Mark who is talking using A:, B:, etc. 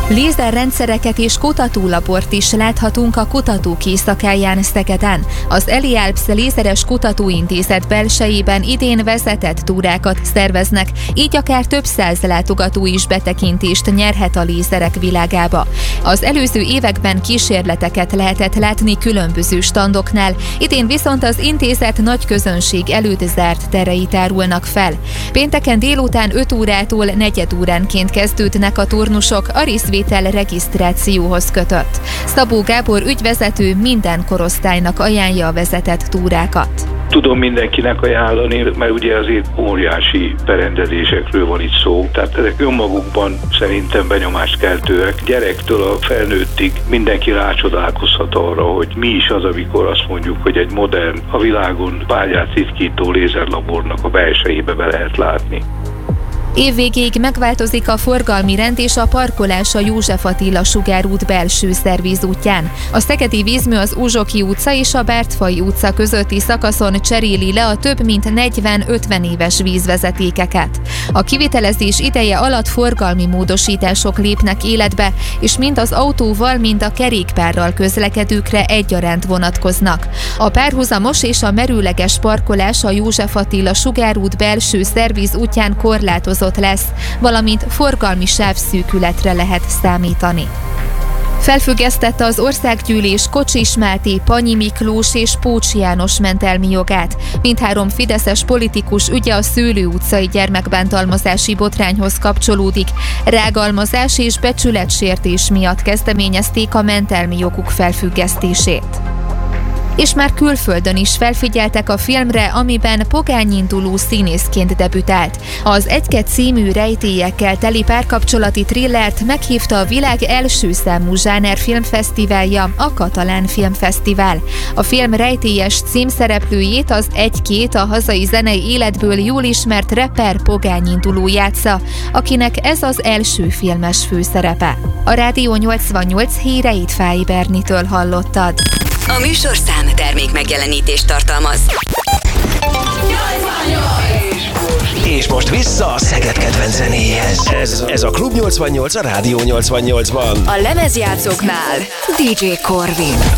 A: Lézerrendszereket és kutatólabort is láthatunk a kutatók éjszakáján Szegeden. Az Elialps Lézeres Kutatóintézet belsejében idén vezetett túrákat szerveznek, így akár több száz látogató is betekintést nyerhet a lézerek világába. Az előző években kísérleteket lehetett látni különböző standoknál, idén viszont az intézet nagy közönség előtt zárt tereit árulnak fel. Pénteken délután 5 órától negyedóránként kezdődnek a turnusok, a részvétel regisztrációhoz kötött. Szabó Gábor ügyvezető minden korosztálynak ajánlja a vezetett túrákat.
B: Tudom mindenkinek ajánlani, mert ugye azért óriási berendezésekről van itt szó, tehát ezek önmagukban szerintem benyomáskeltőek. Gyerektől a felnőttig mindenki rácsodálkozhat arra, hogy mi is az, amikor azt mondjuk, hogy egy modern, a világon pályát ritkító lézerlabornak a belsejébe be lehet látni.
A: Évvégéig megváltozik a forgalmi rend és a parkolás a József Attila sugárút belső szervízútján. A Szegedi Vízmű az Uzsoki utca és a Bártfai utca közötti szakaszon cseréli le a több mint 40-50 éves vízvezetékeket. A kivitelezés ideje alatt forgalmi módosítások lépnek életbe, és mind az autóval, mind a kerékpárral közlekedőkre egyaránt vonatkoznak. A párhuzamos és a merőleges parkolás a József Attila sugárút belső szervízútján korlátozott lesz, valamint forgalmi sávszűkületre lehet számítani. Felfüggesztette az Országgyűlés Kocsis Máté, Panyi Miklós és Pócs János mentelmi jogát. Mindhárom fideszes politikus ügye a Szőlő utcai gyermekbántalmazási botrányhoz kapcsolódik. Rágalmazás és becsületsértés miatt kezdeményezték a mentelmi joguk felfüggesztését. És már külföldön is felfigyeltek a filmre, amiben pogányinduló színészként debütált. Az Egyke című rejtélyekkel teli párkapcsolati thrillert meghívta a világ első számú zsánerfilmfesztiválja, a Katalán Filmfesztivál. A film rejtélyes címszereplőjét, az Egykét, a hazai zenei életből jól ismert rapper pogányinduló játsza, akinek ez az első filmes főszerepe. A Rádió 88 híreit Fáy Bernitől hallottad.
C: A műsorszám termék megjelenítést tartalmaz.
D: 88! És most vissza a Szeged kedvenc zenéhez. Ez a Klub 88 a Rádió 88-ban.
C: A lemezjátszóknál DJ Corvin.